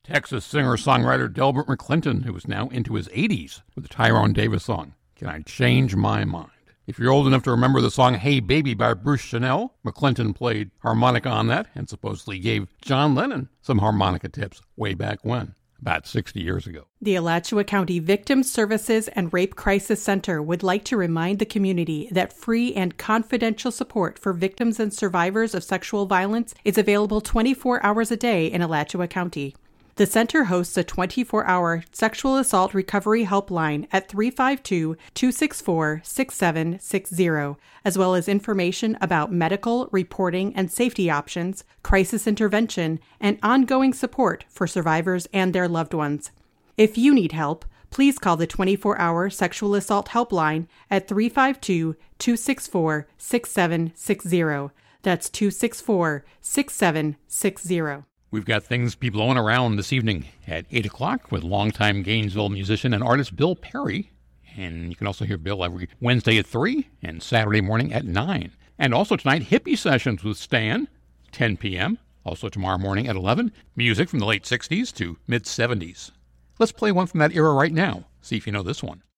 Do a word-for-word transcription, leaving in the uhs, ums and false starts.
Texas singer-songwriter Delbert McClinton, who is now into his eighties, with the Tyrone Davis song, Can I Change My Mind? If you're old enough to remember the song Hey Baby by Bruce Chanel, McClinton played harmonica on that and supposedly gave John Lennon some harmonica tips way back when, about sixty years ago. The Alachua County Victim Services and Rape Crisis Center would like to remind the community that free and confidential support for victims and survivors of sexual violence is available twenty-four hours a day in Alachua County. The center hosts a twenty-four hour sexual assault recovery helpline at three five two, two six four, six seven six zero, as well as information about medical, reporting, and safety options, crisis intervention, and ongoing support for survivors and their loved ones. If you need help, please call the twenty-four hour sexual assault helpline at three five two, two six four, six seven six zero. That's two six four, six seven six zero. We've got things be blowing around this evening at eight o'clock with longtime Gainesville musician and artist Bill Perry. And you can also hear Bill every Wednesday at three and Saturday morning at nine. And also tonight, Hippie Sessions with Stan, ten p.m. Also tomorrow morning at eleven, music from the late sixties to mid-seventies. Let's play one from that era right now. See if you know this one.